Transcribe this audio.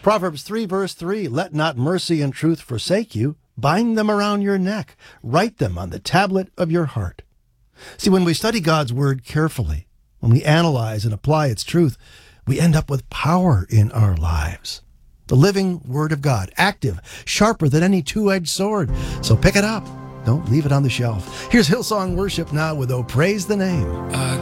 Proverbs 3, verse 3, let not mercy and truth forsake you. Bind them around your neck. Write them on the tablet of your heart. See, when we study God's word carefully, when we analyze and apply its truth, we end up with power in our lives. The living word of God, active, sharper than any two-edged sword. So pick it up. Don't leave it on the shelf. Here's Hillsong Worship now with Oh Praise the Name. I